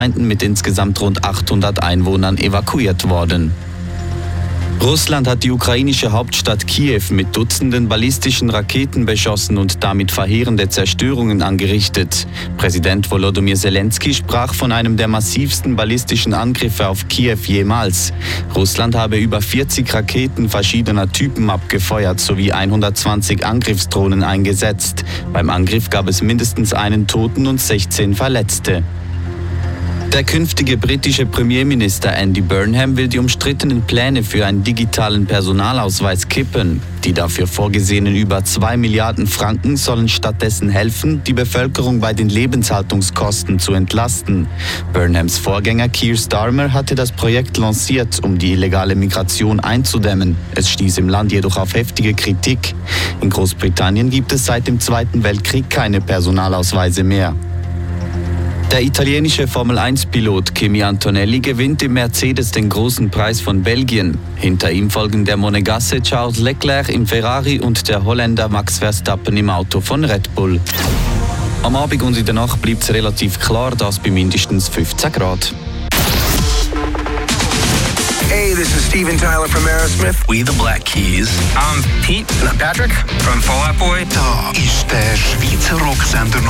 mit insgesamt rund 800 Einwohnern evakuiert worden. Russland hat die ukrainische Hauptstadt Kiew mit Dutzenden ballistischen Raketen beschossen und damit verheerende Zerstörungen angerichtet. Präsident Volodymyr Zelensky sprach von einem der massivsten ballistischen Angriffe auf Kiew jemals. Russland habe über 40 Raketen verschiedener Typen abgefeuert sowie 120 Angriffsdrohnen eingesetzt. Beim Angriff gab es mindestens einen Toten und 16 Verletzte. Der künftige britische Premierminister Andy Burnham will die umstrittenen Pläne für einen digitalen Personalausweis kippen. Die dafür vorgesehenen über 2 Milliarden Franken sollen stattdessen helfen, die Bevölkerung bei den Lebenshaltungskosten zu entlasten. Burnhams Vorgänger Keir Starmer hatte das Projekt lanciert, um die illegale Migration einzudämmen. Es stieß im Land jedoch auf heftige Kritik. In Großbritannien gibt es seit dem Zweiten Weltkrieg keine Personalausweise mehr. Der italienische Formel-1-Pilot Kimi Antonelli gewinnt im Mercedes den großen Preis von Belgien. Hinter ihm folgen der Monegasse Charles Leclerc im Ferrari und der Holländer Max Verstappen im Auto von Red Bull. Am Abend und in der Nacht bleibt es relativ klar, das bei mindestens 15 Grad. Hey, this is Steven Tyler from Aerosmith. We the Black Keys. I'm Pete. And I'm Patrick from Fall Out Boy. Da ist der Schweizer Rocksender